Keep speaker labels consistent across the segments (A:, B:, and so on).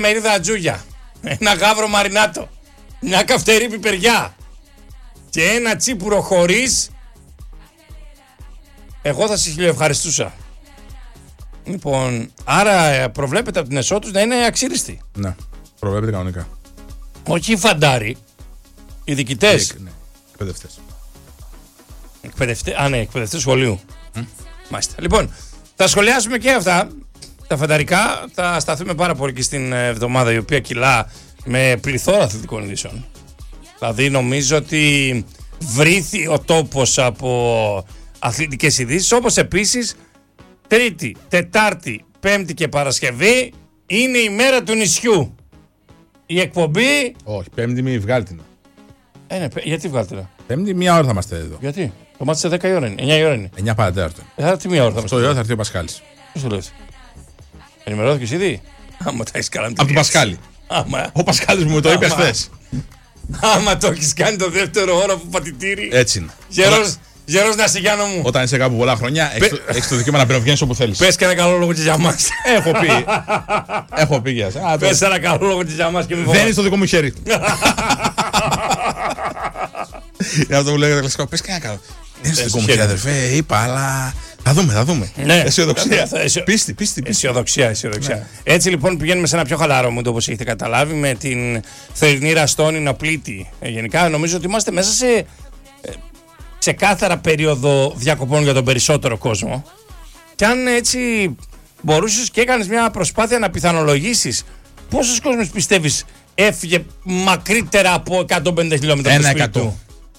A: μερίδα ατζούγια, ένα γάβρο μαρινάτο, μια καυτερή πιπεριά και ένα τσίπουρο χωρίς, εγώ θα σας ευχαριστούσα. Λοιπόν, άρα προβλέπετε από την ΕΣΟ τους να είναι αξίριστοι.
B: Ναι, προβλέπετε κανονικά.
A: Όχι οι φαντάροι, οι διοικητές.
B: Ναι, εκπαιδευτές.
A: Ναι, εκπαιδευτές σχολείου. Μάλιστα. Λοιπόν, θα σχολιάσουμε και αυτά τα φανταρικά. Θα σταθούμε πάρα πολύ και στην εβδομάδα η οποία κυλά με πληθώρα αθλητικών ειδήσεων. Δηλαδή, νομίζω ότι βρήθη ο τόπος από αθλητικές ειδήσεις, όπως επίσης Τρίτη, Τετάρτη, Πέμπτη και Παρασκευή είναι η μέρα του νησιού. Η εκπομπή.
B: Όχι, Πέμπτη μη βγάλει την.
A: Ναι, γιατί βγάλτε να.
B: Πέμπτη, μία ώρα θα είμαστε εδώ.
A: Γιατί? Το μάτι σε 10 η ώρα είναι. 9 η ώρα είναι.
B: 9 παρατέταρτο.
A: Τι μία ώρα θα είμαστε.
B: 8 η ώρα θα έρθει ο Πασχάλης.
A: Πώς το λες? Ενημερώθηκες ήδη? Άμα τα έχεις καλά.
B: Από τον Πασχάλη. Ο Πασχάλης μου το είπε χθες.
A: Άμα το έχεις κάνει το δεύτερο όρο που πατητήρι.
B: Έτσι είναι.
A: Γερός να είσαι, Γιάννο μου.
B: Όταν είσαι κάπου πολλά χρόνια, έχεις το δικαίωμα να βγαίνεις όπου θέλεις.
A: Πες και ένα καλό λόγο και για μας.
B: Έχω πει για εσένα.
A: Πες ένα καλό λόγο και για μας και μη φοβάσαι.
B: Δεν είναι στο δικό μου χέρι. Είναι αυτό που λέγεται κλασικό. Πες και ένα καλό. Δεν είναι στο δικό μου χέρι, αδερφέ. Είπα, αλλά θα δούμε. Αισιοδοξία. Πίστη.
A: Αισιοδοξία. Έτσι λοιπόν πηγαίνουμε σε ένα πιο χαλαρό μου, όπως έχετε καταλάβει, με την θερινή Ραστόνινα πλήτη. Γενικά νομίζω ότι είμαστε μέσα σε ξεκάθαρα περίοδο διακοπών για τον περισσότερο κόσμο. Και αν έτσι μπορούσες και έκανες μια προσπάθεια να πιθανολογήσεις πόσος κόσμος πιστεύεις έφυγε μακρύτερα από 150 χιλιόμετρα από το σπίτι του?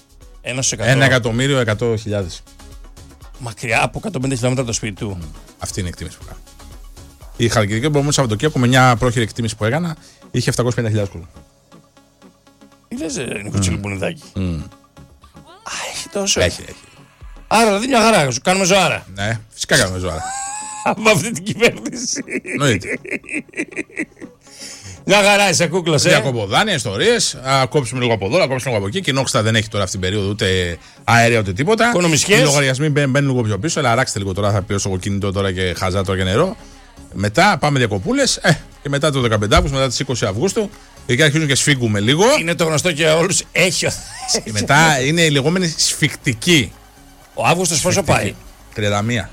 B: 1.100.000.
A: Μακριά από 150 χιλιόμετρα από το σπίτι του.
B: Αυτή είναι η εκτίμηση που κάνω. Η Χαλκιδική προηγούμενο Σαββατοκύριακο, με μια πρόχειρη εκτίμηση που έκανα, είχε 750.000 κόσμο.
A: Τι λες, Νίκο Τσιλιμπουνιδάκη? Έχει τόσο.
B: Έχει.
A: Άρα δηλαδή μια χαρά, σου κάνουμε ζωάρα.
B: Ναι, φυσικά κάνουμε ζωάρα.
A: Από αυτή την κυβέρνηση.
B: Εννοείται.
A: Μια χαρά είσαι κούκλος,
B: Διακοποδάνεια, ιστορίες. Κόψουμε λίγο από εδώ, να κόψουμε λίγο από εκεί. Κοινόξτα δεν έχει τώρα αυτή την περίοδο ούτε αέρια ούτε τίποτα.
A: Οικονομισχές.
B: Οι λογαριασμοί μπαίνουν λίγο πιο πίσω. Αλλά αράξτε λίγο τώρα, θα πληρώσω εγώ κινητό τώρα και χαζά τώρα και νερό. Μετά πάμε διακοπούλες. Και μετά το 15 Αύγουστο, μετά τις 20 Αυγούστου. Εκεί αρχίζουν και σφίγγουμε λίγο.
A: Είναι το γνωστό και όλους. Έχει.
B: Μετά είναι η λεγόμενη σφιχτική.
A: Ο Αύγουστος πόσο πάει?
B: 31.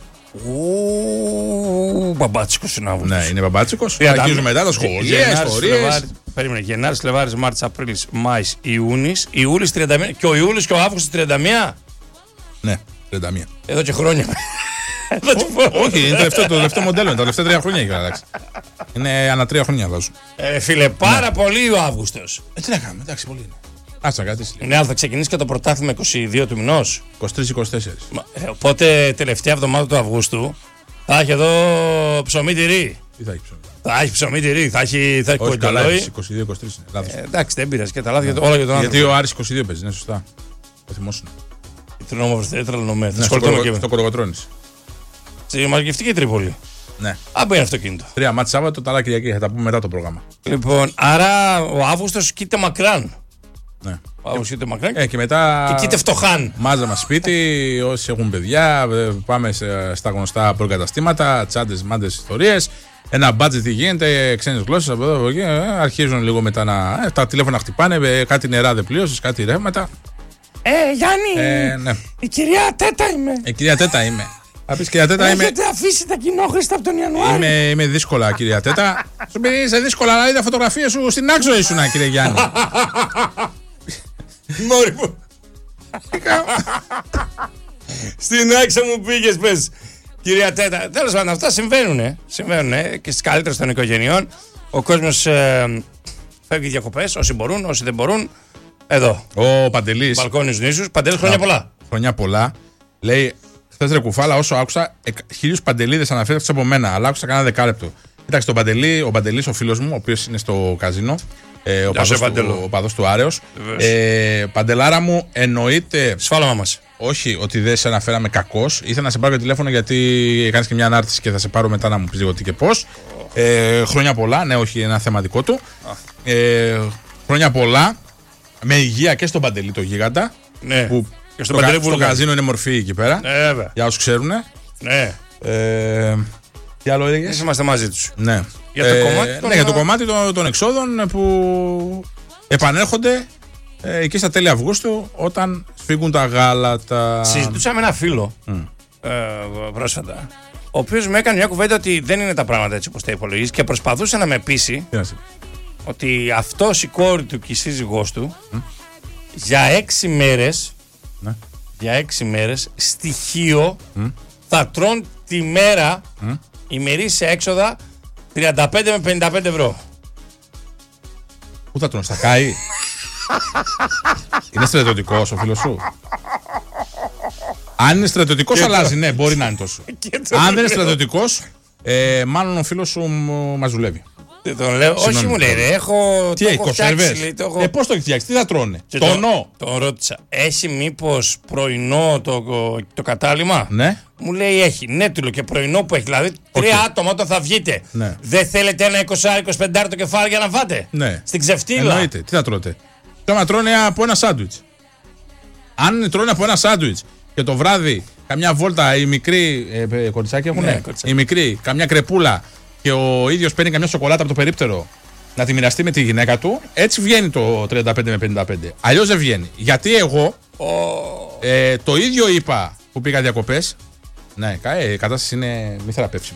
A: Μπαμπάτσικος είναι ο Αύγουστος.
B: Ναι, είναι μπαμπάτσικος. Αρχίζουν μετά τα σχολεία, ιστορίες.
A: Περίμενε. Γενάρης, Φλεβάρης, Μάρτης, Απρίλης, Μάης, Ιούνις. Ιούλης 31. Και ο Ιούλης και ο Αύγουστος 31.
B: Ναι, 31.
A: Εδώ και χρόνια.
B: Όχι, είναι το τελευταίο μοντέλο. Τα τελευταία 3 χρόνια έχει αλλάξει. Είναι ανά 3 χρόνια αλλάζουν.
A: Φίλε, πάρα πολύ ο Αύγουστος.
B: Τι να κάνουμε, εντάξει, πολύ είναι. Άστα κάτι.
A: Ναι, αλλά θα ξεκινήσει και το πρωτάθλημα 22 του μηνός.
B: 23-24.
A: Οπότε τελευταία εβδομάδα του Αυγούστου θα έχει εδώ ψωμί τυρί.
B: Τι θα έχει ψωμί?
A: Θα έχει ψωμί τυρί, θα έχει
B: κοντολόι. 22-23 είναι.
A: Εντάξει, δεν πειράζει και τα λάθη όλα για τον άνθρωπο.
B: Γιατί ο Άρης 22 παίζει, ναι, σωστά. Το θυμόσουν.
A: Τρελανομέ.
B: Στο Κοροκοτρώνης.
A: Στη Μαρκευτική Τρίπολη.
B: Ναι.
A: Από είναι αυτοκίνητο.
B: 3 μάτς Σάββατο, τα άλλα Κυριακή. Θα τα πούμε μετά το πρόγραμμα.
A: Λοιπόν, άρα ο Αύγουστος κοίται μακράν.
B: Ναι.
A: Ο Αύγουστος κοίται μακράν.
B: Και μετά.
A: Και κοίται φτωχάν.
B: Μάζα σπίτι, όσοι έχουν παιδιά, πάμε στα γνωστά προκαταστήματα, τσάντες, μάντες, ιστορίες. Ένα μπάτζετ τι γίνεται, ξένες γλώσσες από εδώ από εκεί. Αρχίζουν λίγο μετά να. Τα τηλέφωνα χτυπάνε, κάτι νερά δεν πλήρωσες, κάτι ρεύματα.
A: Γιάννη!
B: Ναι.
A: Η κυρία Τέτα είμαι.
B: Η κυρία Τέτα είμαι. Θα πεις, κυρία Τέτα είμαι.
A: Έχετε αφήσει τα κοινόχρηστα από τον Ιανουάριο.
B: Είμαι δύσκολα, κυρία Τέτα. Σου πει είσαι δύσκολα, αλλά είδα φωτογραφίες σου στην άξο ήσουν, κύριε Γιάννη.
A: Μόρι μου. Στην άξο μου πήγες, πες. Κυρία Τέτα. Τέλος πάντων, αυτά συμβαίνουν και στις καλύτερες των οικογενειών. Ο κόσμος φεύγει διακοπές, όσοι μπορούν, όσοι δεν μπορούν. Εδώ.
B: Ο Παντελής.
A: Μπαλκόνις νήσους. Παντελής, χρόνια πολλά.
B: Χρόνια πολλά. Λέει, χθες ρε κουφάλα, όσο άκουσα, 1000 Παντελίδες αναφέρθηκαν από μένα, αλλά άκουσα κανένα δεκάλεπτο. Κοίταξε, ο Παντελής, ο φίλος μου, ο οποίος είναι στο καζίνο, ο παδός του Άρεος. Παντελάρα μου, εννοείται.
A: Σφάλωμα μας.
B: Όχι, ότι δεν σε αναφέραμε κακός. Ήθελα να σε πάρω τηλέφωνο γιατί κάνεις και μια ανάρτηση και θα σε πάρω μετά να μου πεις λίγο τι και πώς. Χρόνια πολλά, ναι, όχι, ένα θεματικό του. Χρόνια πολλά. Με υγεία και στον Παντελή το γίγαντα.
A: Ναι.
B: Που
A: και στον Παντελή
B: στο καζίνο είναι μορφή εκεί πέρα.
A: Ναι, βέβαια.
B: Για όσους ξέρουν.
A: Ναι.
B: Τι άλλο έλεγες?
A: Είμαστε μαζί τους.
B: Ναι.
A: Για το κομμάτι
B: ναι, για το κομμάτι των εξόδων που επανέρχονται εκεί στα τέλη Αυγούστου όταν σφίγγουν τα γάλατα.
A: Συζητούσα με ένα φίλο πρόσφατα, ο οποίος μου έκανε μια κουβέντα ότι δεν είναι τα πράγματα έτσι όπως τα υπολογίζει και προσπαθούσε να με πείσει ότι αυτός, η κόρη του και η σύζυγός του για 6 μέρες για 6 μέρες στοιχείο θα τρώνε τη μέρα ημερήσια έξοδα 35 με 55 ευρώ.
B: Πού θα τρώνε, στα ΚΑΗ? Είναι στρατιωτικός ο φίλος σου? Αν είναι στρατιωτικός αλλάζει, ναι, μπορεί να είναι τόσο. Αν δεν είναι στρατιωτικός, μάλλον ο φίλος σου μας δουλεύει.
A: Δεν τον λέω. Όχι, μου λέει, έχω.
B: Τι έχει, κονσέρβες? Πώς το έχει φτιάξει, τι θα τρώνε? Τονό.
A: Τον ρώτησα. Έχει μήπως πρωινό το κατάλημα?
B: Ναι.
A: Μου λέει έχει. Ναι, του λέω, και πρωινό που έχει. Δηλαδή 3 άτομα όταν θα βγείτε.
B: Ναι.
A: Δεν θέλετε ένα 20-25 το κεφάλι για να φάτε?
B: Ναι.
A: Στην ξεφτύλα.
B: Εννοείται. Τι θα τρώτε? Τώρα τρώνε από ένα σάντουιτς. Αν τρώνε από ένα σάντουιτς και το βράδυ καμιά βόλτα, οι μικροί κοριτσάκι έχουν. Ναι, οι μικροί, καμιά κρεπούλα και ο ίδιος παίρνει καμιά σοκολάτα από το περίπτερο να τη μοιραστεί με τη γυναίκα του, έτσι βγαίνει το 35 με 55. Αλλιώς δεν βγαίνει. Γιατί εγώ το ίδιο είπα που πήγα διακοπές. Ναι, η κατάσταση είναι μη θεραπεύσιμη.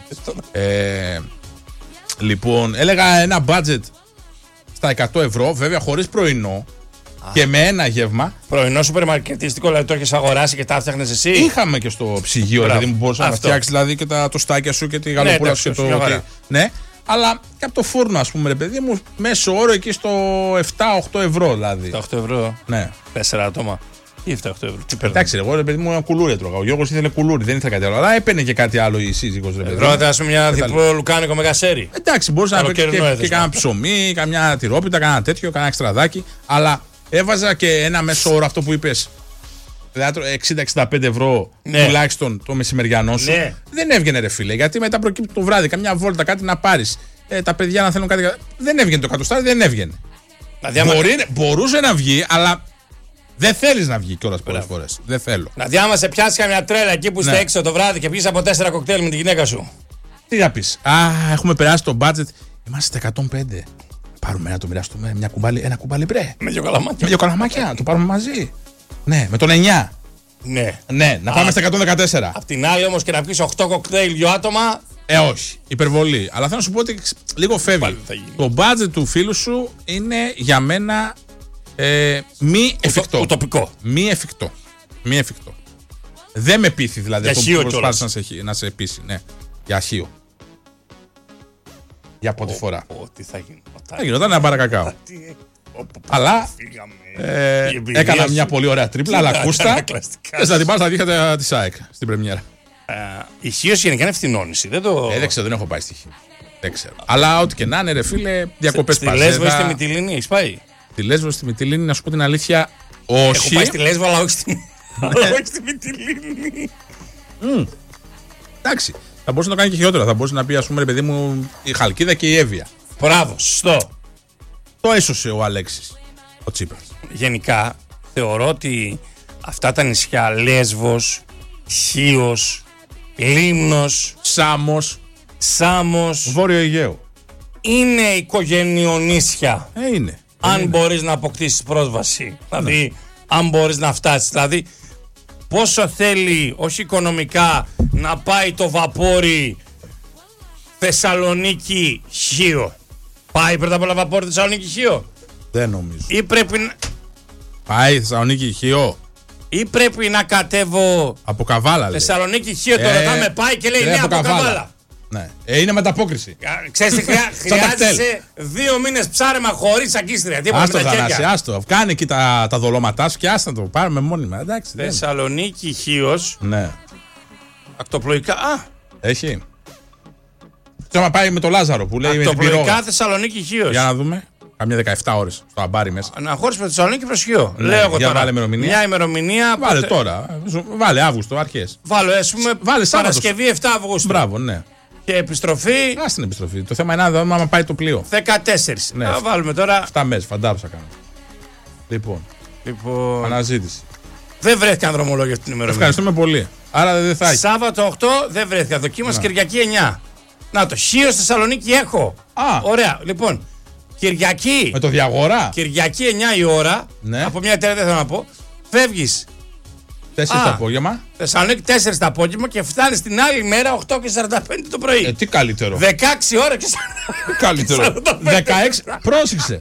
B: Λοιπόν, έλεγα ένα budget στα 100 ευρώ, βέβαια χωρίς πρωινό και με ένα γεύμα.
A: Πρωινό σούπερ μαρκετιστικό, δηλαδή το έχεις αγοράσει και τα φτιάχνες εσύ?
B: Είχαμε και στο ψυγείο, δηλαδή μου μπορούσα να φτιάξει δηλαδή και τα τοστάκια σου και τη γαλοπούλα σου και το. Ναι, αλλά και από το φούρνο, ας πούμε, ρε παιδί μου, μέσο όρο εκεί στο 7-8 ευρώ δηλαδή.
A: 8 ευρώ.
B: Ναι.
A: 4 άτομα. Ή 7-8 ευρώ.
B: Εντάξει, εγώ ρε παιδί μου ένα κουλούρι έτρωγα. Ο Γιώργος ήθελε κουλούρι, δεν ήθελε κάτι άλλο. Αλλά έπαιρνε και κάτι άλλο η σύζυγος, ρε παιδί.
A: Ρώτα, ας πούμε, μια διπλό λουκάνικο με γασέρι.
B: Εντάξει, μπορούσε να παίξει και κανένα ψωμί, καμιά τυρόπιτα, κανένα τέτοιο, κανένα εξτραδάκι. Αλλά έβαζα και ένα μέσο όρο αυτό που είπες. Δηλαδή 60-65 ευρώ τουλάχιστον το μεσημεριανό σου.
A: Ναι.
B: Δεν έβγαινε, ρε φίλε. Γιατί μετά προκύπτει το βράδυ, καμιά βόλτα, κάτι να πάρεις. Τα παιδιά να θέλουν κάτι. Δεν έβγαινε το εκατοστάρι, δεν έβγαινε. Μπορούσε να βγει, αλλά δεν θέλεις να βγει κιόλας πολλές φορές. Δεν θέλω.
A: Δηλαδή, άμα σε πιάσει καμιά τρέλα εκεί που είστε έξω το βράδυ και πεις από 4 κοκτέιλ με τη γυναίκα σου.
B: Τι να πεις? Έχουμε περάσει το budget. Είμαστε στα 105. Πάρουμε να το μοιραστούμε ένα κουμπάλι μπρε.
A: Με 2 καλαμάκια.
B: Με 2 καλαμάκια, το πάρουμε μαζί. Ναι, με τον 9. Ναι, να πάμε στα 114.
A: Απ' την άλλη όμως και να πεις 8 κοκτέιλ 2 άτομα.
B: Όχι, υπερβολή. Αλλά θέλω να σου πω ότι λίγο φεύγει. Το budget του φίλου σου είναι για μένα μη εφικτό.
A: Ουτοπικό.
B: Μη εφικτό. Δεν με πείθει δηλαδή αυτό που προσπάθησε να σε πείσει. Ναι, για αρχείο. Για πρώτη φορά.
A: Τι θα γίνει?
B: Θα γινόταν ένα μπαρακακάο. Αλλά έκανα μια πολύ ωραία τρίπλα, αλλά ακούστα. Θες να την πάρεις στα δίχτυα της ΑΕΚ στην πρεμιέρα.
A: Η Χίος γενικά είναι ευθυνόνηση. Δεν
B: ξέρω, δεν έχω πάει στη Χίο. Δεν ξέρω. Αλλά ό,τι και να είναι, ρε φίλε, διακοπές πας.
A: Στη Λέσβο ή στη Μυτιλήνη έχεις πάει?
B: Στη Λέσβο, στη Μυτιλήνη, να σου πω την αλήθεια, όχι.
A: Έχω πάει στη Λέσβο, αλλά όχι στη Μυτιλήνη.
B: Εντάξει. Θα μπορούσε να το κάνει και χειρότερα. Θα μπορούσε να πει, ας πούμε, ρε παιδί μου, η Χαλκίδα και η Εύβοια.
A: Μπράβο, σωστό.
B: Το έσωσε ο Αλέξης, ο Τσίπρας.
A: Γενικά, θεωρώ ότι αυτά τα νησιά, Λέσβος, Χίος, Λίμνος, Σάμος,
B: Βόρειο Αιγαίο,
A: είναι οικογενειονίσια.
B: Είναι.
A: Αν μπορείς να αποκτήσεις πρόσβαση. Δηλαδή, αν μπορείς να φτάσεις. Δηλαδή, πόσο θέλει, όχι οικονομικά, να πάει το βαπόρι Θεσσαλονίκη Χίο? Πάει πρώτα απ' όλα βαπόρι Θεσσαλονίκη Χίο?
B: Δεν νομίζω.
A: Ή πρέπει να...
B: Πάει Θεσσαλονίκη Χίο?
A: Ή πρέπει να κατέβω
B: από Καβάλα, λέει.
A: Θεσσαλονίκη Χίο, το ρωτάμε, πάει και λέει ναι, από Καβάλα.
B: Ναι. Είναι μεταπόκριση.
A: Ξέρεις τι χρειάζεσαι? 2 μήνες ψάρεμα χωρίς ακίστρια.
B: Άστο, Θανάση, άστο. Κάνε εκεί τα δολώματά σου και άστα το πάρουμε μόνιμα. Εντάξει,
A: Θεσσαλονίκη Χίος.
B: Ναι.
A: Ακτοπλοϊκά.
B: Έχει. Άμα πάει με το Λάζαρο που λέει.
A: Ακτοπλοϊκά Θεσσαλονίκη Χίος.
B: Για να δούμε. Καμιά 17 ώρες στο αμπάρι μέσα.
A: Αναχώρηση με Θεσσαλονίκη προς Χίο. Λέω εγώ τώρα.
B: Βάλε ημερομηνία.
A: Μια ημερομηνία.
B: Βάλε τώρα. Βάλε Αύγουστο, αρχές.
A: Βάλε, ας πούμε, Παρασκευή 7 Αυγούστου.
B: Μπράβο, ναι.
A: Και επιστροφή.
B: Στην επιστροφή. Το θέμα είναι να δούμε άμα πάει το πλοίο.
A: 14.
B: Ναι.
A: Να βάλουμε τώρα.
B: 7 μέρες, φαντάζομαι θα κάνω. Λοιπόν. Αναζήτηση.
A: Δεν βρέθηκαν δρομολόγια αυτή την ημερομηνία.
B: Ευχαριστούμε πολύ. Άρα δεν θα έχει.
A: Σάββατο 8 δεν βρέθηκαν. Δοκίμασε Κυριακή 9. Να το, Χίος Θεσσαλονίκη έχω. Ωραία, λοιπόν. Κυριακή.
B: Με το Διαγόρα.
A: Κυριακή 9 η ώρα.
B: Ναι.
A: Από μια εταιρεία δεν θέλω να πω. Φεύγεις
B: 4 το απόγευμα.
A: Θεσσαλονίκη 4 το απόγευμα και φτάνεις την άλλη μέρα 8:45 το πρωί.
B: Τι καλύτερο.
A: 16 ώρα και
B: καλύτερο. 16. Πρόσεξε.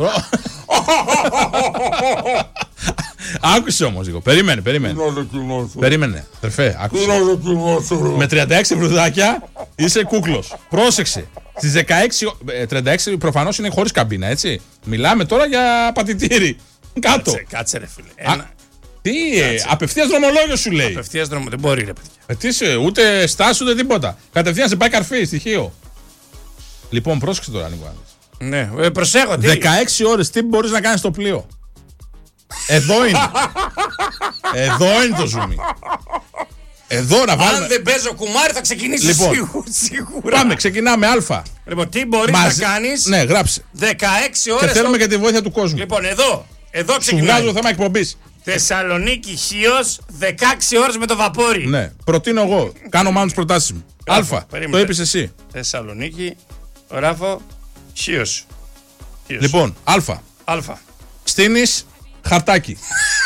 B: Άκουσε όμως λίγο. Περίμενε. Περίμενε. Τρεφέ, άκουσε. Με 36 βρουδάκια είσαι κούκλος. Πρόσεξε. Στις 36 προφανώς είναι χωρίς καμπίνα, έτσι. Μιλάμε τώρα για πατητήρι. Κάτω.
A: Κάτσε ρε φίλε.
B: Τι, απευθείας δρομολόγιο σου λέει.
A: Απευθείας δρομολόγιο, δεν μπορεί ρε παιδιά.
B: Τι είσαι, ούτε στάση ούτε τίποτα. Κατευθείαν σε πάει καρφί, στοιχείο. Λοιπόν, πρόσεξε τώρα, Νίκο.
A: Ναι, προσέχω.
B: 16 ώρες, τι μπορείς να κάνεις στο πλοίο. Εδώ είναι. Εδώ είναι το ζουμί. Εδώ να βάλουμε.
A: Αν δεν παίζω κουμάρι θα ξεκινήσει
B: λοιπόν,
A: σίγουρα.
B: Πάμε, ξεκινάμε α.
A: Λοιπόν, τι μπορείς να κάνεις.
B: Ναι, γράψε.
A: 16 ώρες.
B: Και θέλουμε και τη βοήθεια του κόσμου.
A: Λοιπόν, εδώ ξεκινάμε.
B: Σου βγάζω θέμα εκπομπής.
A: Θεσσαλονίκη Χίος 16 ώρες με το βαπόρι.
B: Ναι, προτείνω εγώ. Κάνω μάλλον τις προτάσεις μου. Α, το είπες εσύ.
A: Θεσσαλονίκη, γράφω Χίος.
B: Λοιπόν, Α. Στείνεις χαρτάκι.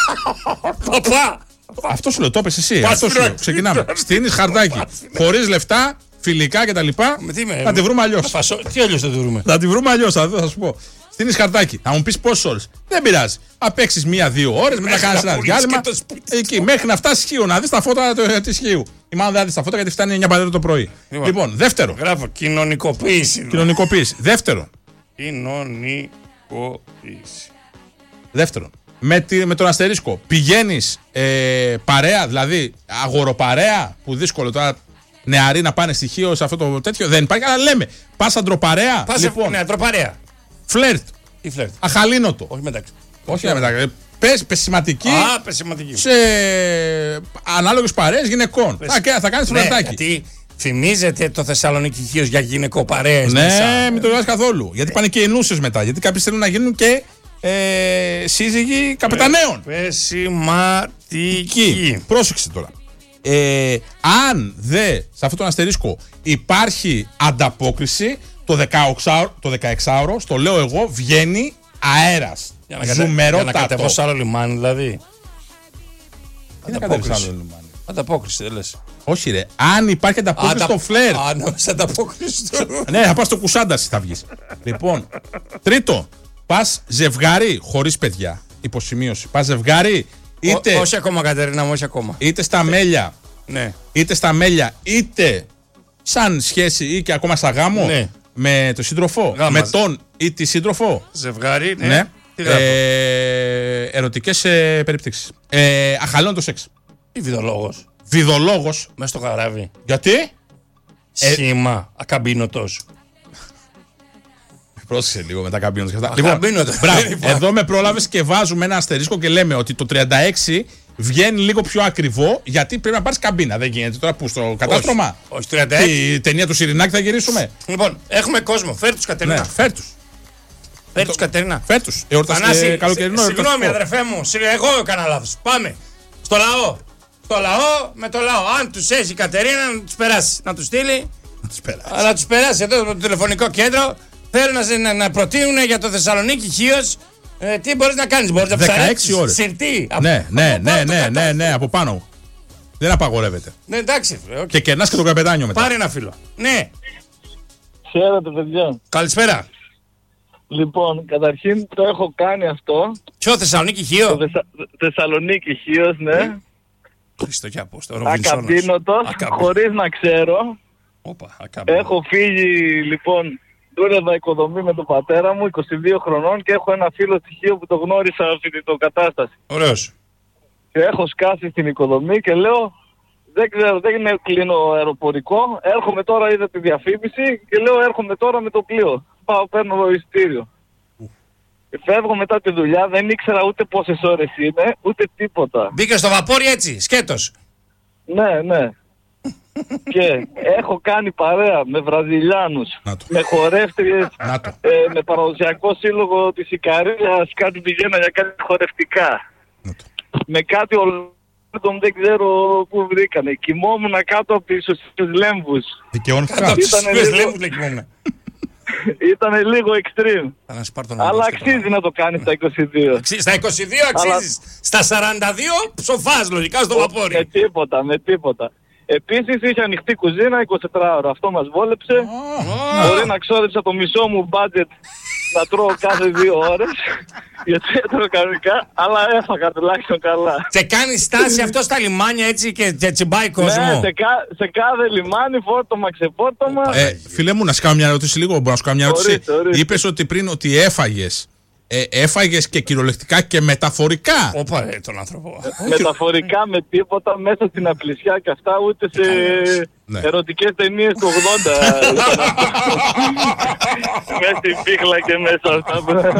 A: Παπά.
B: Αυτό σου λέω, το είπες εσύ. Αυτό σου λέω. Ξεκινάμε. Στείνεις χαρτάκι. Χωρίς λεφτά, φιλικά κτλ. Θα τη βρούμε αλλιώς.
A: Τι αλλιώς θα τη βρούμε.
B: Θα τη βρούμε αλλιώς, θα σου πω. Στείνεις χαρτάκι. Θα μου πεις πόσες ώρες. Δεν πειράζει. Θα παίξεις 1-2 ώρες, μετά κάνεις ένα διάλειμμα. Εκεί, μέχρι να φτάσει Χίου, να δεις τα φώτα της Χίου. Ή μάλλον δεν θα δεις τα φώτα γιατί φτάνει 9 παρέτα το πρωί. Λοιπόν, δεύτερο.
A: Γράφω κοινωνικοποίηση.
B: Δεύτερο.
A: Κοινωνικοποίηση.
B: Δεύτερον. Με τον αστερίσκο. Πηγαίνεις παρέα, δηλαδή αγοροπαρέα, που δύσκολο τώρα νεαροί να πάνε στοιχείο σε αυτό το τέτοιο. Δεν υπάρχει, αλλά λέμε. Πας αντροπαρέα.
A: Λοιπόν, ναι, αντροπαρέα.
B: Φλερτ.
A: Τι φλερτ.
B: Αχαλήνοτο.
A: Όχι μεταξύ.
B: Όχι μεταξύ. Πεσηματική.
A: Πεσηματική.
B: Σε ανάλογες παρέες γυναικών. Θα κάνεις φλερτάκι.
A: Γιατί θυμίζεται το Θεσσαλονίκη Χίος για γυναικοπαρέες.
B: Ναι, μην το βγάζεις καθόλου. Γιατί πάνε και ενούσες μετά. Γιατί κάποιοι θέλουν να γίνουν και σύζυγοι καπεταναίων.
A: Πεσηματική.
B: Πρόσεξε τώρα. Αν σε αυτόν τον αστερίσκο υπάρχει ανταπόκριση, το 16ωρο, στο λέω εγώ, βγαίνει αέρας.
A: Για να κατεβώ σε άλλο λιμάνι, δηλαδή. Ανταπόκριση, δεν λες.
B: Όχι ρε, αν υπάρχει ανταπόκριση στο φλερ.
A: Ανταπόκριση.
B: Ναι, θα πας στο Κουσάνταση θα βγεις. Λοιπόν, τρίτο, πας ζευγάρι χωρίς παιδιά. Υποσημείωση. Πας ζευγάρι.
A: Όχι ακόμα, Κατερίνα μου, όχι ακόμα.
B: Είτε στα μέλια.
A: Ναι.
B: Είτε στα μέλια, είτε σαν σχέση ή και ακόμα σαν γάμο. Ναι. Με τον σύντροφο. Με τον ή τη σύντροφο.
A: Ζευγάρι, ναι.
B: Ερωτικές περιπτύξεις. Αχαλώνει το σεξ.
A: Ή βιδολόγος.
B: Βιδολόγος.
A: Μες στο καράβι.
B: Γιατί?
A: Σχήμα. Ακαμπίνωτος.
B: Πρόσεξε λίγο με τα καμπίνωτος και αυτά.
A: Ακαμπίνωτος.
B: Εδώ με πρόλαβες και βάζουμε ένα αστερίσκο και λέμε ότι το 36 βγαίνει λίγο πιο ακριβό γιατί πρέπει να πάρεις καμπίνα. Δεν γίνεται τώρα που στο κατάστρωμα.
A: Όχι, 36.
B: Η ταινία του Σιρινάκη θα γυρίσουμε.
A: Λοιπόν, έχουμε κόσμο. Φέρ τους, Κατερίνα.
B: Ναι, φέρ τους.
A: Φέρ τους, Κατερίνα.
B: Φέρ τους. Εορταστικό καλοκαιρινό.
A: Συγγνώμη, αδερφέ μου. Εγώ έκανα λάθος. Πάμε. Στο λαό. Στο λαό με το λαό. Αν τους έχει η Κατερίνα, να τους περάσει. Να τους στείλει. Να τους περάσει εδώ το τηλεφωνικό κέντρο. Θέλουν να προτείνουν για το Θεσσαλονίκη Χίος. Τι μπορείς να κάνεις, μπορείς να ψαρέψεις σιρτή.
B: Ναι, από πάνω. Δεν απαγορεύεται.
A: Ναι, εντάξει.
B: Και κερνάς και το καπετάνιο μετά.
A: Πάρε ένα φίλο. Ναι.
C: Χαίρετε, παιδιά.
A: Καλησπέρα.
C: Λοιπόν, καταρχήν το έχω κάνει αυτό.
A: Ποιο, Θεσσαλονίκη Χίο?
C: Θεσσαλονίκη Χίος, ναι.
A: Χριστό και Απόστολο.
C: Ακαμπίνωτος, χωρίς να ξέρω. Έχω φύγει, λοιπόν, δούλευα οικοδομή με τον πατέρα μου, 22 χρονών, και έχω ένα φίλο στοιχείο που το γνώρισα φοιτητοκατάσταση.
A: Ωραίος.
C: Και έχω σκάσει στην οικοδομή και λέω, δεν ξέρω, δεν είναι κλείνω αεροπορικό, έρχομαι τώρα, είδα τη διαφήμιση και λέω έρχομαι τώρα με το πλοίο. Πάω, παίρνω εισιτήριο. Φεύγω μετά τη δουλειά, δεν ήξερα ούτε πόσες ώρες είναι, ούτε τίποτα.
A: Μπήκα στο βαπόρι έτσι, σκέτος.
C: Ναι. Και έχω κάνει παρέα με Βραζιλιάνους, με χορεύτριες, με παραδοσιακό σύλλογο της Ικαρίας, κάτι πηγαίνα για κάτι χορευτικά. Με κάτι δεν ξέρω πού βρήκανε. Κοιμόμουν κάτω από τις ουσίες λέμβους.
B: Δικαιώνηκα.
C: Ήτανε λίγο extreme. Αλλά αξίζει να το κάνεις στα 22.
A: Στα 22 αξίζεις. Στα 42 ψοφάς λογικά στο βαπόρι.
C: Με τίποτα. Επίσης είχε ανοιχτή κουζίνα 24 ώρα. Αυτό μας βόλεψε. Μπορεί να ξόδεψα το μισό μου budget να τρώω κάθε 2 ώρες. Γιατί έτρωγα κανονικά, αλλά έφαγα τουλάχιστον καλά.
A: Και κάνει στάση αυτό στα λιμάνια έτσι και τσιμπάει κόσμο.
C: Ναι, σε κάθε λιμάνι, φόρτωμα, ξεπόρτωμα.
B: Φίλε μου, να σου κάνω μια ερώτηση λίγο. Μπορώ να σου κάνω μια ερώτηση. Είπες ότι πριν ότι έφαγες. Έφαγες και κυριολεκτικά και μεταφορικά.
A: Όπα, τον άνθρωπο.
C: Μεταφορικά με τίποτα, μέσα στην απλησιά και αυτά, ούτε σε ερωτικές ταινίες του 80. Μέσα στην πίχλα και μέσα αυτά.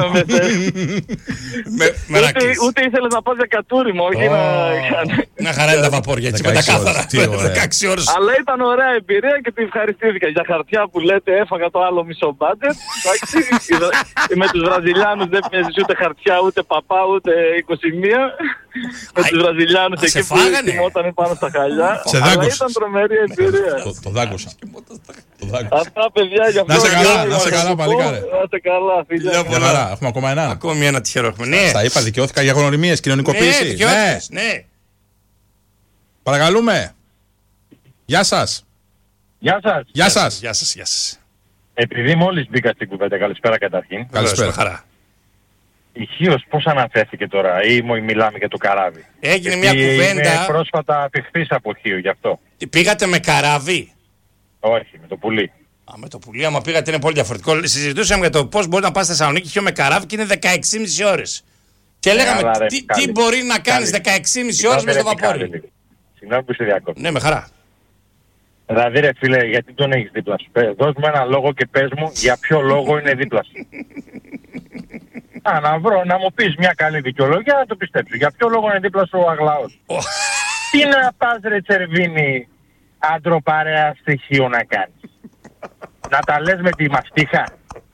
C: Ούτε ήθελες να πας για κατούριμα, όχι να...
A: Μια χαρά είναι τα βαπόρια, έτσι με τα κάθαρα. 16 ώρες.
C: Αλλά ήταν ωραία εμπειρία και την ευχαριστήθηκα. Για χαρτιά που λέτε έφαγα το άλλο μισό μπάτζετ. Με τους Βραζιλιάνους δεν παίζεις ούτε χαρτιά, ούτε παπά, ούτε 21. Με τους Βραζιλιάνους εκεί που κοιμόταν πάνω στα χαλιά. Αλλά ήταν τρομερή εμπειρία.
B: Το δάκωσα.
C: Αυτά παιδιά για αυτό.
B: Να σε καλά παλικάρε.
C: Να σε καλά φίλια.
B: Έχουμε ακόμα έναν.
A: Ακόμη ένα τυχερό έχουμε.
B: Στα είπα, δικαιώθηκα για γνωριμίες, κοινωνικοποίηση.
A: Ναι.
B: Παρακαλούμε. Γεια σας.
D: Γεια σας. Επειδή μόλις μπήκα στην κουβέντα, καλησπέρα καταρχήν.
B: Καλησπέρα.
D: Η Χίος πώς αναφέρθηκε τώρα ή μιλάμε για το καράβι?
A: Έγινε μια κουβέντα.
D: Είμαι πρόσφατα απεχθής από Χίο γι' αυτό.
A: Πήγατε με καράβι?
D: Όχι, με το πουλί.
A: Με το πουλί, άμα πήγατε είναι πολύ διαφορετικό. Συζητούσαμε για το πώς μπορεί να πας στη Θεσσαλονίκη Χίο με καράβι και είναι 16,5 ώρες. Και λέγαμε τι μπορεί να κάνεις 16,5 ώρες με το βαπόρι.
D: Συγγνώμη που σε διακόπτω.
A: Ναι, με χαρά.
D: Δηλαδή ρε φίλε, γιατί τον έχεις δίπλα σου? Δώσ' μου ένα λόγο και πες μου για ποιο λόγο είναι δίπλα σου. Να μου πεις μια καλή δικαιολογία να το πιστέψω. Για ποιο λόγο είναι δίπλα σου ο Αγλαός? Τι να πας ρε Τσερβίνη άντρο-παρέα στοιχείο να κάνεις? Να τα λες με τη μαστίχα?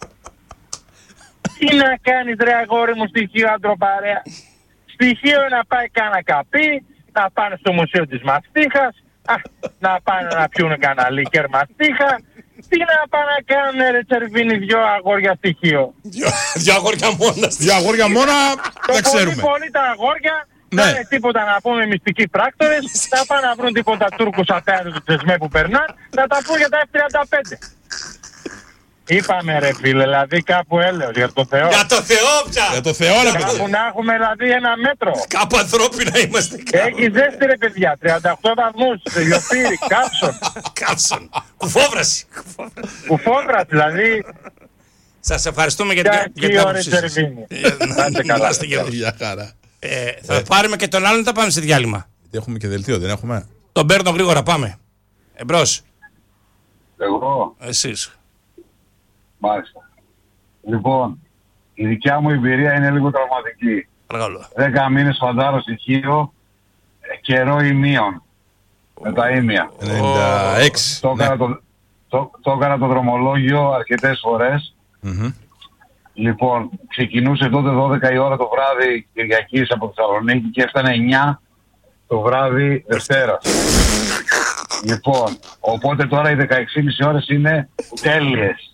D: Τι να κάνεις ρε αγόρι μου στοιχείο άντρο-παρέα? Στοιχείο να πάει κάνα καπί, να πάνε στο μουσείο της μαστίχας, να πάνε να πιούνε κανένα λίκερ μαστίχα. Τι να πάνε να κάνουν ρε Τσερβίνη 2 αγόρια στοιχείο?
A: 2 αγόρια μόνα.
B: 2 αγόρια μόνα δεν ξέρουμε.
D: Πολύ τα αγόρια να είναι τίποτα να πούμε μυστικοί πράκτορες, να πάνε να βρουν τίποτα Τούρκους απέναντι του Τσεσμέ που περνάνε, να τα πούν για τα F-35. Είπαμε ρε φίλε, δηλαδή κάπου έλεος για το Θεό.
A: Για το Θεό πια!
B: Για το Θεό ρε παιδί.
D: Κάπου να έχουμε δηλαδή ένα μέτρο.
A: Κάπου ανθρώπινα είμαστε.
D: Έχει ζέστη ρε παιδιά, 38 βαθμούς, λιοπύρι,
A: κάψον. Κουφόβραση.
D: Κουφόβραση δηλαδή.
A: Σας ευχαριστούμε για την άποψή σας. Να είστε
B: για χαρά.
A: Θα πάρουμε και τον άλλον ή θα πάμε σε διάλειμμα?
B: Έχουμε και δελτίο, δεν έχουμε?
A: Τον παίρνω γρήγορα, πάμε. Εμπρός.
C: Εγώ.
A: Εσείς.
C: Μάλιστα. Λοιπόν, η δικιά μου εμπειρία είναι λίγο τραυματική.
A: Παρακαλώ.
C: 10 μήνες φαντάρο στοιχείο, καιρό ημίων. Με τα ήμια.
B: 96.
C: Το έκανα το δρομολόγιο αρκετές φορές. Λοιπόν, ξεκινούσε τότε 12 η ώρα το βράδυ Κυριακής από Θεσσαλονίκη και έφτανε 9 το βράδυ Δευτέρας. Λοιπόν, οπότε τώρα οι 16,5 ώρες είναι τέλειες.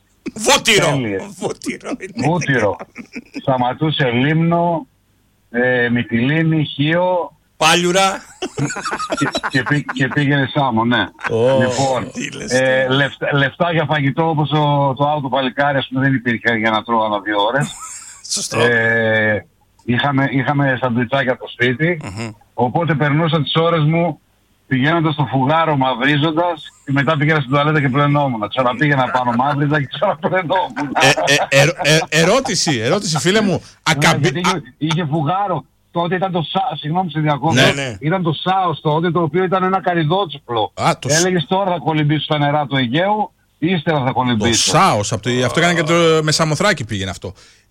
C: Βούτυρο. Σταματούσε Λίμνο, Μυτιλήνη, Χίο,
A: Πάλιουρα
C: και πήγαινε Σάμο, ναι. Λοιπόν, λεφτά για φαγητό όπως το άλλο το παλικάρι, ας πούμε, δεν υπήρχε για να τρώω ανά 2 ώρες.
A: Σωστό.
C: Είχαμε σαντουιτσάκια από το σπίτι, οπότε περνούσα τις ώρες μου πηγαίνοντας στο φουγάρο μαυρίζοντας και μετά πήγαινα στην τουαλέτα και πλενόμουν. Ξαναπήγαινα πάνω μαύριζα και ξαναπλενόμουν.
B: Ερώτηση φίλε μου.
C: Είχε φουγάρο. Τότε ήταν το συγγνώμη σε διακόπτω. Ήταν το ΣΑΟΣ τότε, το οποίο ήταν ένα καρυδότσουπλο. Έλεγες τώρα θα κολυμπήσω στα νερά του Αιγαίου, ύστερα θα κολυμπήσω.
B: Το ΣΑΟΣ, αυτό έκανε και το με Σαμοθράκη πήγαινε αυτό.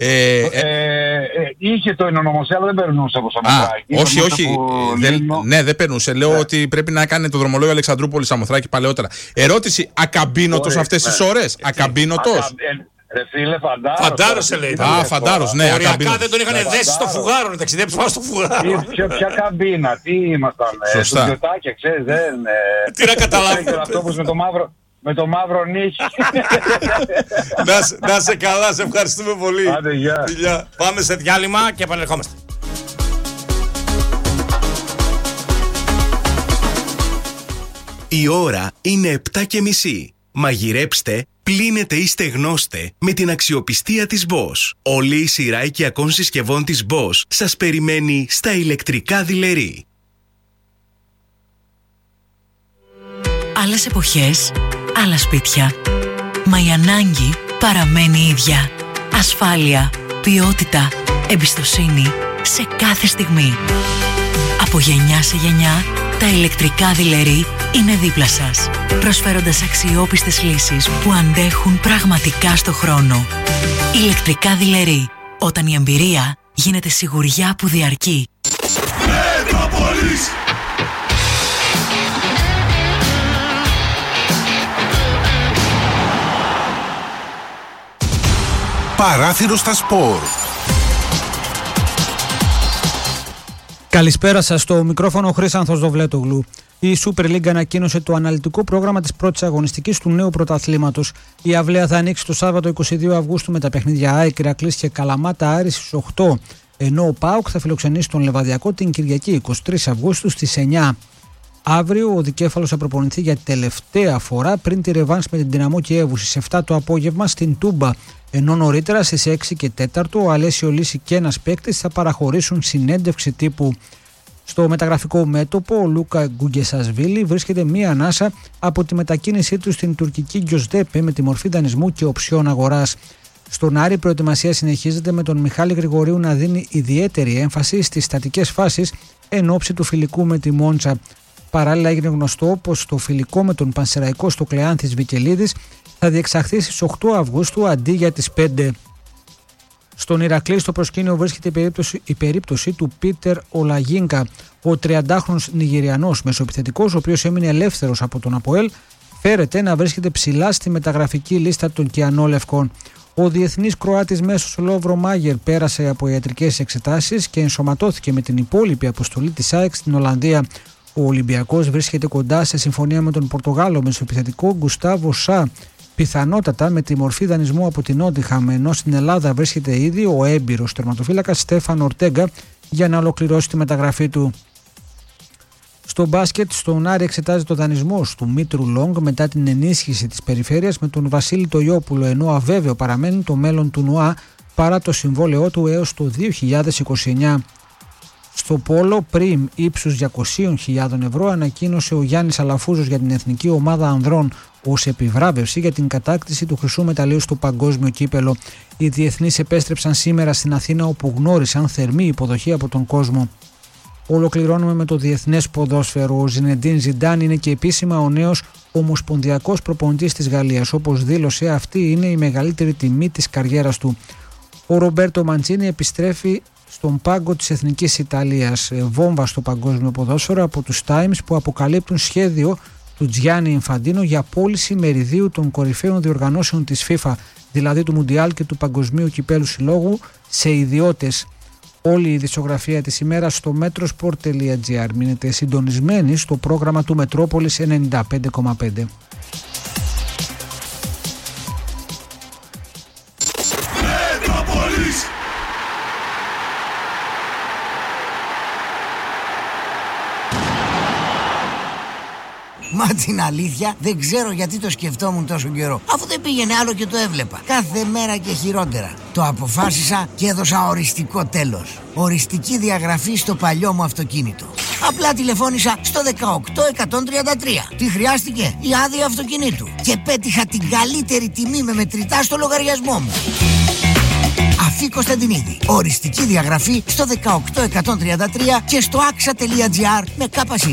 C: Είχε το Ινωνομοσία, αλλά δεν περνούσε από Σαμοθράκη.
B: Όχι. Δεν περνούσε. Λέω ότι πρέπει να έκανε το δρομολόγιο Αλεξανδρούπολη Σαμοθράκη παλαιότερα. Ερώτηση, ακαμπίνωτος αυτές τις ώρες? Ακαμπίνωτος.
C: Ρε φίλε,
A: Φαντάρος σε λέει.
B: Α, Φαντάρος, ναι.
A: Οριακά δεν τον είχαν δέσει στο φουγάρο, να ταξιδέψει πάνω στο φουγάρο.
C: Ποια καμπίνα, τι ήμασταν.
B: Σωστά.
C: Στο Πιωτάκια, ξέρεις, δεν.
A: Τι να καταλάβω.
C: Αυτόπους με το μαύρο νύχι.
A: Να σε καλά, σε ευχαριστούμε πολύ.
C: Άντε, γεια.
A: Φιλιά. Πάμε σε διάλειμμα και επανερχόμαστε.
E: Η ώρα είναι 7:30. Μαγειρέψτε, πλύνετε ή στεγνώστε με την αξιοπιστία της Bosch. Όλη η σειρά οικιακών συσκευών της Bosch σας περιμένει στα ηλεκτρικά δειλερί.
F: Άλλες εποχές, άλλα σπίτια. Μα η ανάγκη παραμένει ίδια. Ασφάλεια, ποιότητα, εμπιστοσύνη σε κάθε στιγμή. Από γενιά σε γενιά, τα ηλεκτρικά δειλερί είναι δίπλα σας, προσφέροντας αξιόπιστες λύσεις που αντέχουν πραγματικά στο χρόνο. Ηλεκτρικά δειλερί, όταν η εμπειρία γίνεται σιγουριά που διαρκεί.
G: Παράθυρο στα σπορ.
H: Καλησπέρα σας, στο μικρόφωνο Χρύσανθος Δοβλέτογλου. Η Super League ανακοίνωσε το αναλυτικό πρόγραμμα της πρώτης αγωνιστικής του νέου πρωταθλήματος. Η αυλαία θα ανοίξει το Σάββατο 22 Αυγούστου με τα παιχνίδια ΑΕΚ, Ηρακλής και Καλαμάτα Άρης στις 8, ενώ ο ΠΑΟΚ θα φιλοξενήσει τον Λεβαδιακό την Κυριακή 23 Αυγούστου στις 9. Αύριο ο Δικέφαλος θα προπονηθεί για τελευταία φορά πριν τη ρεβάνς με την Δυναμό Κιέβου στις 7 το απόγευμα στην Τούμπα. Ενώ νωρίτερα στις 6 και 4 ο Αλέσιο Λύση και ένας παίκτης θα παραχωρήσουν συνέντευξη τύπου. Στο μεταγραφικό μέτωπο ο Λούκα Γκουγκεσασβίλη βρίσκεται μία ανάσα από τη μετακίνησή του στην τουρκική Γκιοσδέπε με τη μορφή δανεισμού και οψιών αγοράς. Στον Άρη η προετοιμασία συνεχίζεται με τον Μιχάλη Γρηγορίου να δίνει ιδιαίτερη έμφαση στις στατικές φάσεις εν ώψη του φιλικού με τη Μόντσα. Παράλληλα έγινε γνωστό πως το φιλικό με τον Πανσεραϊκό στο Κλεάνθης Βικελίδης θα διεξαχθεί στις 8 Αυγούστου αντί για τις 5. Στον Ηρακλή στο προσκήνιο βρίσκεται η περίπτωση του Πίτερ Ολαγίνκα. Ο 30χρονος Νιγηριανός μεσοεπιθετικός, ο οποίος έμεινε ελεύθερος από τον ΑΠΟΕΛ, φέρεται να βρίσκεται ψηλά στη μεταγραφική λίστα των Κιανόλευκων. Ο διεθνής Κροάτης μέσος Λόβρο Μάγερ πέρασε από ιατρικές εξετάσεις και ενσωματώθηκε με την υπόλοιπη αποστολή της ΑΕΚ στην Ολλανδία. Ο Ολυμπιακός βρίσκεται κοντά σε συμφωνία με τον Πορτογάλο μεσοεπιθετικό Γκουστάβο Σα, πιθανότατα με τη μορφή δανεισμού από την Νότιχαμ, ενώ στην Ελλάδα βρίσκεται ήδη ο έμπειρος τερματοφύλακας Στέφανο Ορτέγκα για να ολοκληρώσει τη μεταγραφή του. Στο μπάσκετ, στον Άρη εξετάζει το δανεισμό του Μήτρου Λόγκ μετά την ενίσχυση της περιφέρειας με τον Βασίλη Τοιόπουλο, ενώ αβέβαιο παραμένει το μέλλον του ΝΟΑ παρά το συμβόλαιό του έως το 2029. Στο πόλο, πριμ ύψους 200.000 ευρώ ανακοίνωσε ο Γιάννης Αλαφούζος για την εθνική ομάδα ανδρών ως επιβράβευση για την κατάκτηση του χρυσού μεταλλείου στο παγκόσμιο κύπελο. Οι διεθνείς επέστρεψαν σήμερα στην Αθήνα, όπου γνώρισαν θερμή υποδοχή από τον κόσμο. Ολοκληρώνουμε με το διεθνές ποδόσφαιρο. Ο Ζινεντίν Ζιντάν είναι και επίσημα ο νέος ομοσπονδιακός προπονητής της Γαλλίας. Όπως δήλωσε, αυτή είναι η μεγαλύτερη τιμή της καριέρας του. Ο Ρομπέρτο Μαντσίνι επιστρέφει στον πάγκο της Εθνικής Ιταλίας. Βόμβα στο παγκόσμιο ποδόσφαιρο από τους Times, που αποκαλύπτουν σχέδιο του Τζιάννη Ινφαντίνο για πώληση μεριδίου των κορυφαίων διοργανώσεων της FIFA, δηλαδή του Μουντιάλ και του Παγκοσμίου Κυπέλου Συλλόγου, σε ιδιώτες. Όλη η ειδησιογραφία της ημέρας στο metrosport.gr. Μείνετε συντονισμένοι στο πρόγραμμα του Μετρόπολης 95,5.
I: Μα την αλήθεια δεν ξέρω γιατί το σκεφτόμουν τόσο καιρό, αφού δεν πήγαινε άλλο και το έβλεπα κάθε μέρα και χειρότερα. Το αποφάσισα και έδωσα οριστικό τέλος. Οριστική διαγραφή στο παλιό μου αυτοκίνητο. Απλά τηλεφώνησα στο 18133. Τι χρειάστηκε? Η άδεια αυτοκινήτου. Και πέτυχα την καλύτερη τιμή με μετρητά στο λογαριασμό μου. Αφή Κωνσταντινίδη. Οριστική διαγραφή στο 18133 και στο axa.gr με ΚΣ.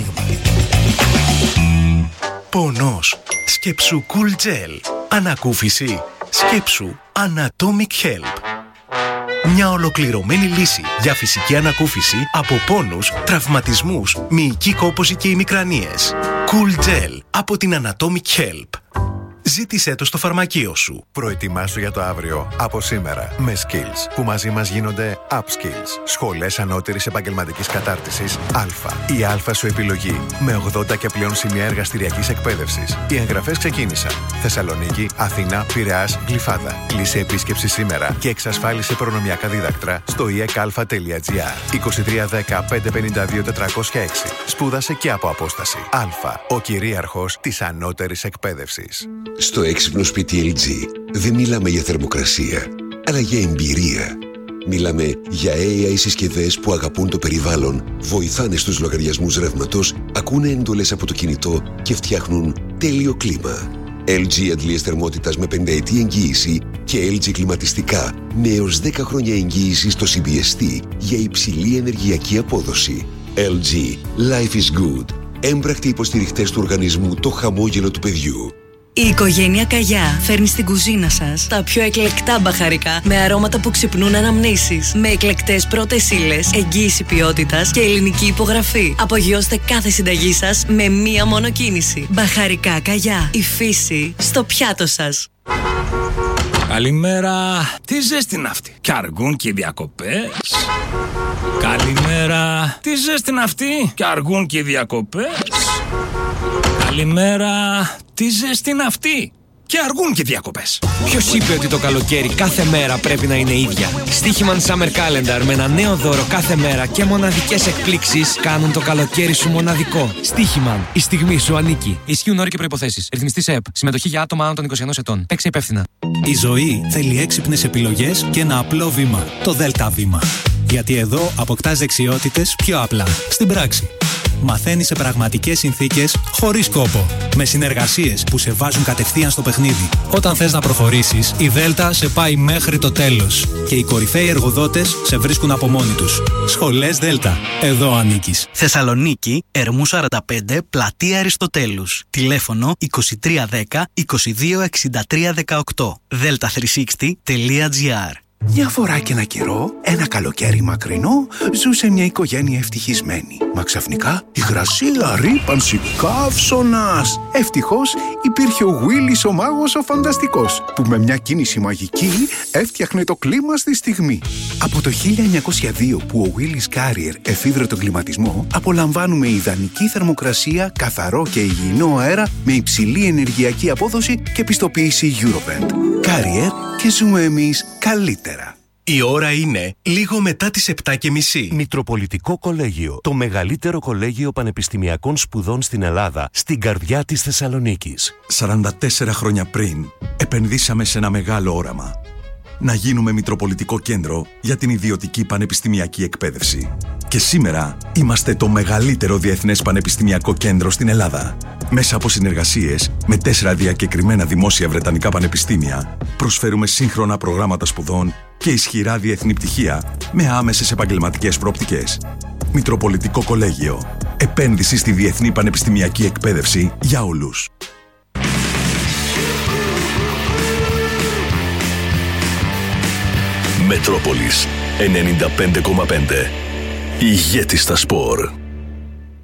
E: Πονός. Σκέψου Cool Gel. Ανακούφιση. Σκέψου Anatomic Help. Μια ολοκληρωμένη λύση για φυσική ανακούφιση από πόνους, τραυματισμούς, μυϊκή κόπωση και ημικρανίες. Cool Gel από την Anatomic Help. Ζήτησέ το στο φαρμακείο σου.
J: Προετοιμάσου για το αύριο από σήμερα με Skills, που μαζί μας γίνονται Upskills. Σχολές ανώτερης επαγγελματικής κατάρτισης Α. Η Α σου επιλογή. Με 80 και πλέον σημεία εργαστηριακής εκπαίδευσης. Οι εγγραφές ξεκίνησαν. Θεσσαλονίκη, Αθήνα, Πειραιάς, Γλυφάδα. Λύσε επίσκεψη σήμερα και εξασφάλισε προνομιακά δίδακτρα στο ekalfa.gr. 2310 552 406. Σπούδασε και από απόσταση. Α. Ο κυρίαρχος της ανώτερης εκπαίδευσης.
K: Στο έξυπνο σπίτι LG δεν μιλάμε για θερμοκρασία, αλλά για εμπειρία. Μιλάμε για AI συσκευές που αγαπούν το περιβάλλον, βοηθάνε στους λογαριασμούς ρεύματος, ακούνε εντολές από το κινητό και φτιάχνουν τέλειο κλίμα. LG αντλίες θερμότητας με 5 ετή εγγύηση και LG κλιματιστικά με έως 10 χρόνια εγγύηση στο CBST για υψηλή ενεργειακή απόδοση. LG. Life is good. Έμπρακτοι υποστηριχτές του οργανισμού Το Χαμόγελο του Παιδιού.
F: Η οικογένεια Καγιά φέρνει στην κουζίνα σας τα πιο εκλεκτά μπαχαρικά με αρώματα που ξυπνούν αναμνήσεις. Με εκλεκτές πρώτες ύλες, εγγύηση ποιότητας και ελληνική υπογραφή. Απογειώστε κάθε συνταγή σας με μία μόνο κίνηση. Μπαχαρικά Καγιά. Η φύση στο πιάτο σας.
L: Καλημέρα. Τι ζέστη είναι αυτή. Κι αργούν και οι διακοπές. Καλημέρα. Τι ζέστη είναι αυτή. Κι αργούν και οι διακοπές. Καλημέρα. Τι ζέστη είναι αυτή. Και αργούν και διακοπές.
M: Ποιος είπε ότι το καλοκαίρι κάθε μέρα πρέπει να είναι ίδια? Στοίχημαν Summer Calendar με ένα νέο δώρο κάθε μέρα και μοναδικές εκπλήξεις κάνουν το καλοκαίρι σου μοναδικό. Στοίχημαν. Η στιγμή σου ανήκει. Ισχύουν όροι και προϋποθέσεις. Ρυθμιστής ΕΕΠ. Συμμετοχή για άτομα άνω των 21 ετών. Παίξε υπεύθυνα.
N: Η ζωή θέλει έξυπνες επιλογές και ένα απλό βήμα. Το ΔΕΛΤΑ βήμα. Γιατί εδώ αποκτάς δεξιότητες πιο απλά. Στην πράξη. Μαθαίνεις σε πραγματικές συνθήκες, χωρίς κόπο. Με συνεργασίες που σε βάζουν κατευθείαν στο παιχνίδι. Όταν θες να προχωρήσεις, η Δέλτα σε πάει μέχρι το τέλος. Και οι κορυφαίοι εργοδότες σε βρίσκουν από μόνοι τους. Σχολές Δέλτα. Εδώ ανήκεις.
O: Θεσσαλονίκη, Ερμού 45, Πλατεία Αριστοτέλους. Τηλέφωνο 2310 22 63 18. delta360.gr.
P: Μια φορά και ένα καιρό, ένα καλοκαίρι μακρινό, ζούσε μια οικογένεια ευτυχισμένη. Μα ξαφνικά, υγρασία, ρύπανση, καύσωνας. Ευτυχώς υπήρχε ο Willis ο μάγος ο φανταστικός, που με μια κίνηση μαγική έφτιαχνε το κλίμα στη στιγμή. Από το 1902 που ο Willis Carrier εφήβρε τον κλιματισμό, απολαμβάνουμε ιδανική θερμοκρασία, καθαρό και υγιεινό αέρα με υψηλή ενεργειακή απόδοση και πιστοποίηση Eurovent. Carrier, και ζούμε εμείς καλύτερα.
E: Η ώρα είναι λίγο μετά τις 7:30.
Q: Μητροπολιτικό Κολέγιο. Το μεγαλύτερο κολέγιο πανεπιστημιακών σπουδών στην Ελλάδα, στην καρδιά της Θεσσαλονίκης.
R: 44 χρόνια πριν, επενδύσαμε σε ένα μεγάλο όραμα. Να γίνουμε Μητροπολιτικό Κέντρο για την ιδιωτική πανεπιστημιακή εκπαίδευση. Και σήμερα είμαστε το μεγαλύτερο διεθνές πανεπιστημιακό κέντρο στην Ελλάδα. Μέσα από συνεργασίες με 4 διακεκριμένα δημόσια βρετανικά πανεπιστήμια, προσφέρουμε σύγχρονα προγράμματα σπουδών και ισχυρά διεθνή πτυχία με άμεσες επαγγελματικές προοπτικές. Μητροπολιτικό Κολέγιο. Επένδυση στη διεθνή πανεπιστημιακή εκπαίδευση για όλους.
E: Μετρόπολης 95,5. Ηγέτης στα σπορ.